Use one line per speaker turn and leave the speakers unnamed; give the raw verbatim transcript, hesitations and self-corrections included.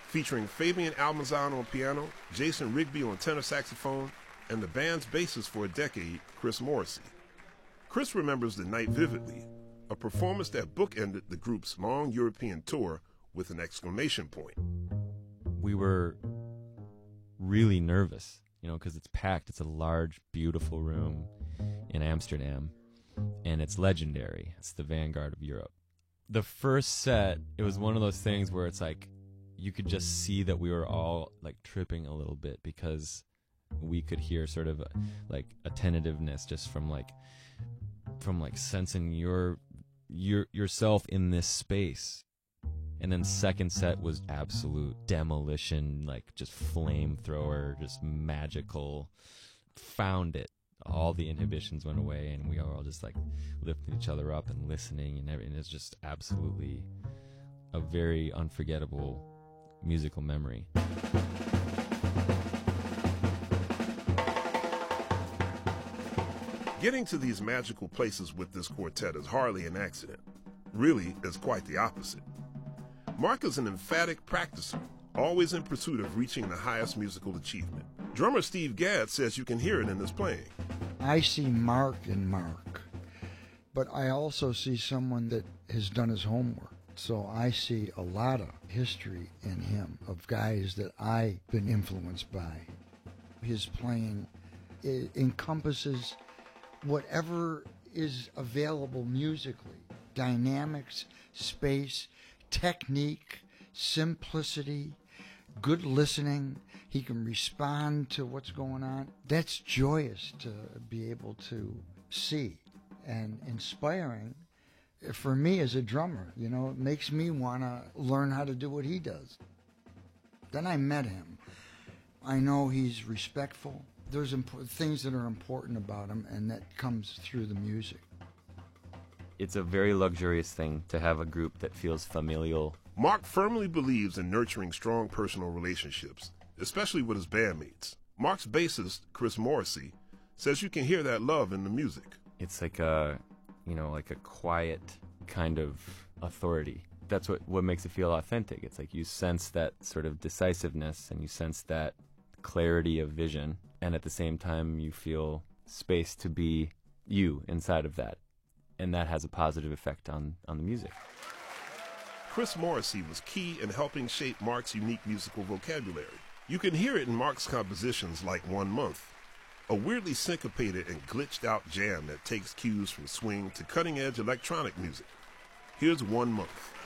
featuring Fabian Almanzon on piano, Jason Rigby on tenor saxophone, and the band's bassist for a decade, Chris Morrissey. Chris remembers the night vividly, a performance that bookended the group's long European tour with an exclamation point.
We were really nervous, you know, because it's packed. It's a large, beautiful room in Amsterdam, and it's legendary. It's the vanguard of Europe. The first set, it was one of those things where it's like you could just see that we were all like tripping a little bit because we could hear sort of a, like a tentativeness just from like from like sensing your your yourself in this space. And then second set was absolute demolition, like just flamethrower, just magical. Found it. All the inhibitions went away, and we were all just like lifting each other up and listening, and everything. It's just absolutely a very unforgettable musical memory.
Getting to these magical places with this quartet is hardly an accident. Really, it's quite the opposite. Mark is an emphatic practicer, always in pursuit of reaching the highest musical achievement. Drummer Steve Gadd says you can hear it in his playing.
I see Mark in Mark, but I also see someone that has done his homework. So I see a lot of history in him, of guys that I've been influenced by. His playing it encompasses whatever is available musically. Dynamics, space, technique, simplicity, good listening. He can respond to what's going on. That's joyous to be able to see, and inspiring for me as a drummer. You know, it makes me want to learn how to do what he does. Then I met him. I know he's respectful. There's imp- things that are important about him, and that comes through the music.
It's a very luxurious thing to have a group that feels familial.
Mark firmly believes in nurturing strong personal relationships, especially with his bandmates. Mark's bassist, Chris Morrissey, says you can hear that love in the music.
It's like a, you know, like a quiet kind of authority. That's what, what makes it feel authentic. It's like you sense that sort of decisiveness, and you sense that clarity of vision, and at the same time you feel space to be you inside of that. And that has a positive effect on, on the music.
Chris Morrissey was key in helping shape Mark's unique musical vocabulary. You can hear it in Mark's compositions like One Month, a weirdly syncopated and glitched out jam that takes cues from swing to cutting-edge electronic music. Here's One Month.